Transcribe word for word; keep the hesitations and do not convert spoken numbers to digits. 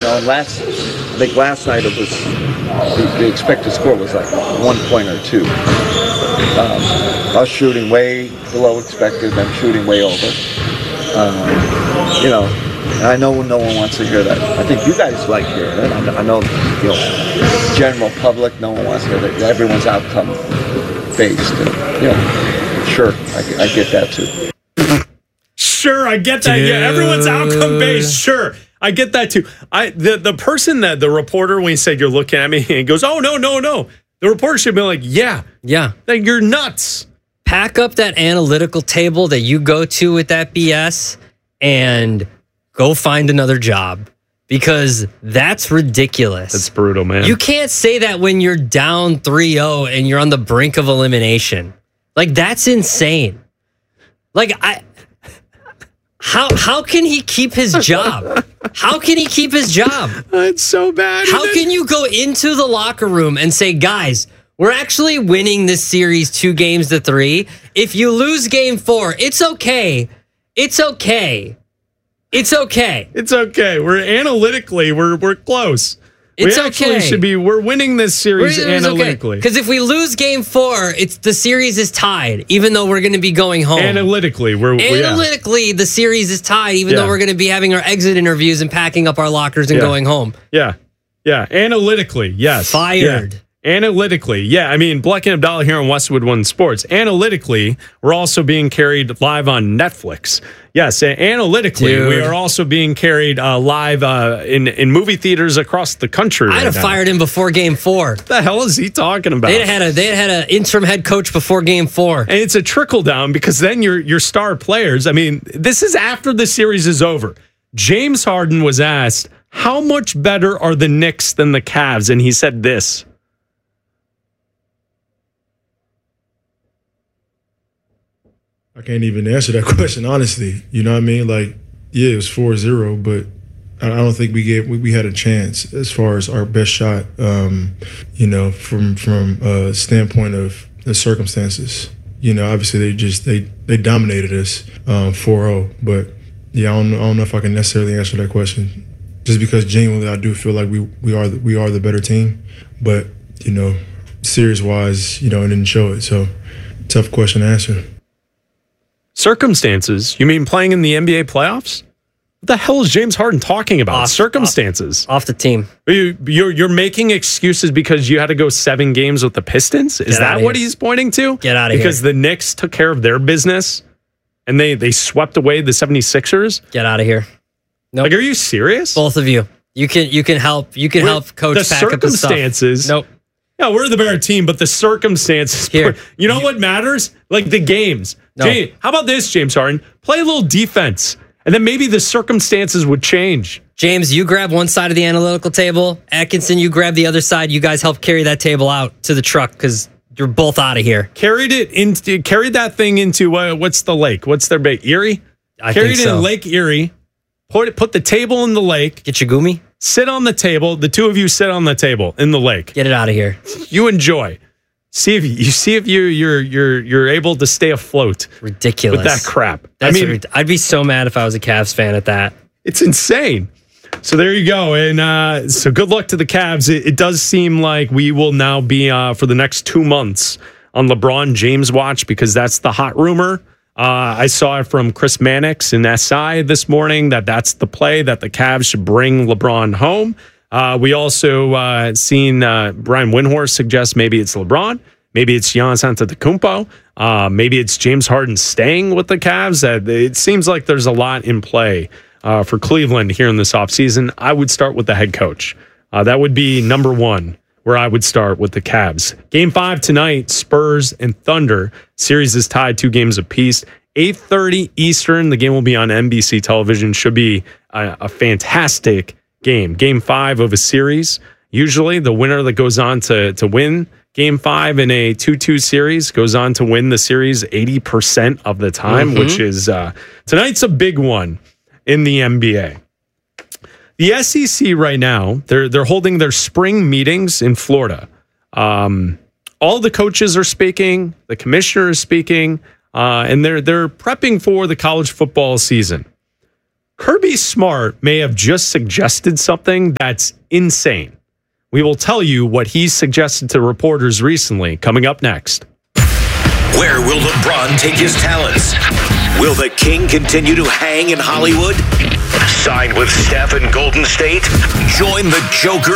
know, last, I think last night it was, the, the expected score was like one point or two. Um, I was shooting way below expected, them shooting way over. Um, you know, and I know no one wants to hear that. I think you guys like hearing it. I know, you know, general public, no one wants to hear that. Everyone's outcome based. And, you know, sure, I, I get that too. Sure, I get that. Dude. Yeah, everyone's outcome based. Sure, I get that too. I the the person that the reporter when he said you're looking at me and he goes, oh no no no. The reporter should be like, yeah, yeah, like you're nuts. Pack up that analytical table that you go to with that B S and go find another job because that's ridiculous. That's brutal, man. You can't say that when you're down three oh and you're on the brink of elimination. Like, that's insane. Like, I... How how can he keep his job? How can he keep his job? It's so bad. How can you go into the locker room and say, guys, we're actually winning this series two games to three. If you lose game four, it's okay. It's okay. It's okay. It's okay. We're analytically, we're we're close. It's we actually okay. should be, we're winning this series we're, analytically. Because okay. if we lose game four, it's the series is tied, even though we're going to be going home. Analytically, we're Analytically, yeah. the series is tied, even yeah. though we're going to be having our exit interviews and packing up our lockers and yeah. going home. Yeah. Yeah. Analytically, yes. Fired. Yeah. Analytically, yeah. I mean, Bleck and Abdallah here on Westwood One Sports. Analytically, we're also being carried live on Netflix. Yes, analytically, Dude. we are also being carried uh, live uh, in, in movie theaters across the country. I'd right have now. fired him before game four. What the hell is he talking about? They'd had a they'd had an interim head coach before game four. And it's a trickle down because then your your star players, I mean, this is after the series is over. James Harden was asked, how much better are the Knicks than the Cavs? And he said this. I can't even answer that question, honestly. You know what I mean? Like, yeah, it was four zero, but I don't think we gave we, we had a chance as far as our best shot, um, you know, from from a standpoint of the circumstances. You know, obviously they just they they dominated us um, four oh, but yeah, I don't, I don't know if I can necessarily answer that question. Just because genuinely I do feel like we we are the, we are the better team, but you know, series wise, you know, it didn't show it. So tough question to answer. Circumstances? You mean playing in the N B A playoffs? What the hell is James Harden talking about? Off, Circumstances. Off, off the team. Are you, you're you're making excuses because you had to go seven games with the Pistons? Is Get that what here. he's pointing to? Get out of here. Because the Knicks took care of their business and they, they swept away the seventy-sixers? Get out of here. Nope. Like, are you serious? Both of you. You can you can help. You can We're, help coach the pack up the stuff. Circumstances. Nope. Yeah, we're the better team, but the circumstances. Here. You know what matters? Like the games. No. James, how about this, James Harden? Play a little defense, and then maybe the circumstances would change. James, you grab one side of the analytical table. Atkinson, you grab the other side. You guys help carry that table out to the truck because you're both out of here. Carried it into, carried that thing into uh, what's the lake? What's their bait? Erie. I carried think so. it in Lake Erie. Put it, put the table in the lake. Get your gumi. Sit on the table. The two of you sit on the table in the lake. Get it out of here. You enjoy. See if you, you see if you you're you're you're able to stay afloat. Ridiculous with that crap. That's I mean, rid- I'd be so mad if I was a Cavs fan at that. It's insane. So there you go. And uh, so good luck to the Cavs. It, it does seem like we will now be uh, for the next two months on LeBron James watch because that's the hot rumor. Uh, I saw it from Chris Mannix in S I this morning that that's the play, that the Cavs should bring LeBron home. Uh, we also uh, seen uh, Brian Windhorst suggest maybe it's LeBron, maybe it's Giannis Antetokounmpo, uh, maybe it's James Harden staying with the Cavs. Uh, it seems like there's a lot in play uh, for Cleveland here in this offseason. I would start with the head coach. Uh, that would be number one, where I would start with the Cavs. Game five tonight, Spurs and Thunder. Series is tied two games apiece. eight thirty Eastern. The game will be on N B C television. Should be a, a fantastic game. Game five of a series. Usually the winner that goes on to, to win game five in a two two series goes on to win the series eighty percent of the time, mm-hmm. which is uh, tonight's a big one in the N B A. The S E C right now, they're they're holding their spring meetings in Florida. Um, all the coaches are speaking, the commissioner is speaking, uh, and they're they're prepping for the college football season. Kirby Smart may have just suggested something that's insane. We will tell you what he's suggested to reporters recently, coming up next. Where will LeBron take his talents? Will the King continue to hang in Hollywood? Sign with Steph in Golden State? Join the Joker